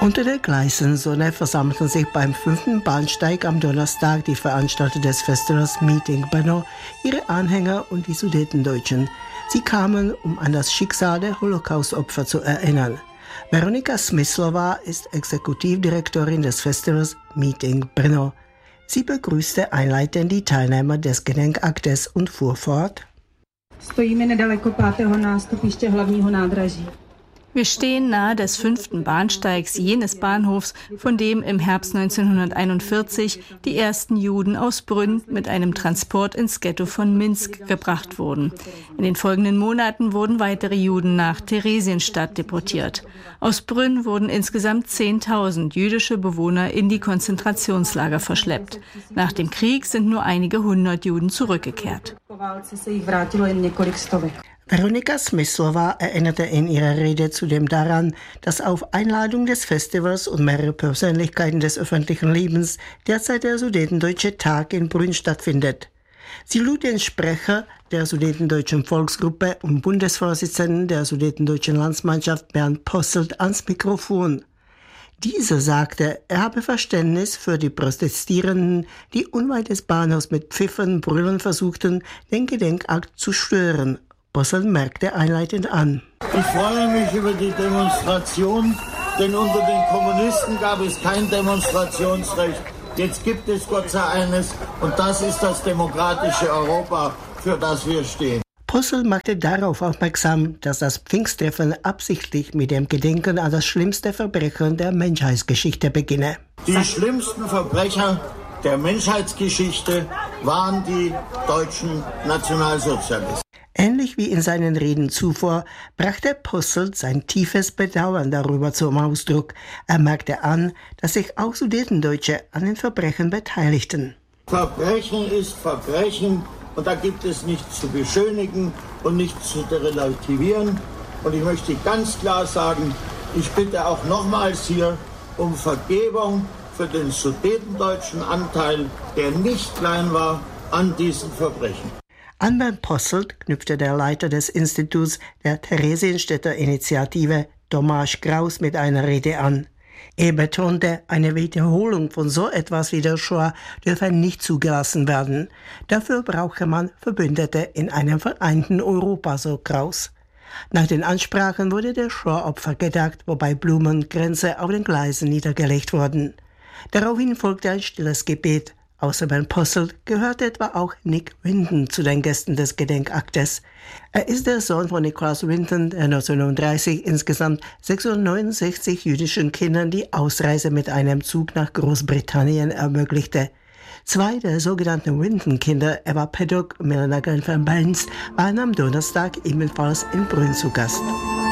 Unter der Gleisensonne versammelten sich beim 5. Bahnsteig am Donnerstag die Veranstalter des Festivals Meeting Brno, ihre Anhänger und die Sudetendeutschen. Sie kamen, um an das Schicksal der Holocaust-Opfer zu erinnern. Veronika Smyslova ist Exekutivdirektorin des Festivals Meeting Brno. Sie begrüßte einleitend die Teilnehmer des Gedenkaktes und fuhr fort. Stojíme nedaleko 5. nástupiště hlavního nádraží. Wir stehen nahe des 5. Bahnsteigs jenes Bahnhofs, von dem im Herbst 1941 die ersten Juden aus Brünn mit einem Transport ins Ghetto von Minsk gebracht wurden. In den folgenden Monaten wurden weitere Juden nach Theresienstadt deportiert. Aus Brünn wurden insgesamt 10.000 jüdische Bewohner in die Konzentrationslager verschleppt. Nach dem Krieg sind nur einige hundert Juden zurückgekehrt. Veronika Smyslova erinnerte in ihrer Rede zudem daran, dass auf Einladung des Festivals und mehrerer Persönlichkeiten des öffentlichen Lebens derzeit der Sudetendeutsche Tag in Brünn stattfindet. Sie lud den Sprecher der Sudetendeutschen Volksgruppe und Bundesvorsitzenden der Sudetendeutschen Landsmannschaft Bernd Posselt ans Mikrofon. Dieser sagte, er habe Verständnis für die Protestierenden, die unweit des Bahnhofs mit Pfiffen und Brüllen versuchten, den Gedenkakt zu stören. Posselt merkte einleitend an. Ich freue mich über die Demonstration, denn unter den Kommunisten gab es kein Demonstrationsrecht. Jetzt gibt es Gott sei eines und das ist das demokratische Europa, für das wir stehen. Posselt machte darauf aufmerksam, dass das Pfingsttreffen absichtlich mit dem Gedenken an das schlimmste Verbrechen der Menschheitsgeschichte beginne. Die schlimmsten Verbrecher der Menschheitsgeschichte waren die deutschen Nationalsozialisten. Ähnlich wie in seinen Reden zuvor brachte Posselt sein tiefes Bedauern darüber zum Ausdruck. Er merkte an, dass sich auch Sudetendeutsche an den Verbrechen beteiligten. Verbrechen ist Verbrechen und da gibt es nichts zu beschönigen und nichts zu relativieren. Und ich möchte ganz klar sagen, ich bitte auch nochmals hier um Vergebung für den sudetendeutschen Anteil, der nicht klein war, an diesen Verbrechen. An Bernd Posselt knüpfte der Leiter des Instituts der Theresienstädter Initiative, Tomáš Kraus, mit einer Rede an. Er betonte, eine Wiederholung von so etwas wie der Shoah dürfe nicht zugelassen werden. Dafür brauche man Verbündete in einem vereinten Europa, so Kraus. Nach den Ansprachen wurde der Shoah-Opfer gedacht, wobei Blumen und Kränze auf den Gleisen niedergelegt wurden. Daraufhin folgte ein stilles Gebet. Außer Bernd Posselt gehörte etwa auch Nick Winton zu den Gästen des Gedenkaktes. Er ist der Sohn von Nicholas Winton, der 1930 insgesamt 669 jüdischen Kindern die Ausreise mit einem Zug nach Großbritannien ermöglichte. Zwei der sogenannten Winton-Kinder, Eva Paddock und Milena Grenfell-Benz, waren am Donnerstag ebenfalls in Brünn zu Gast.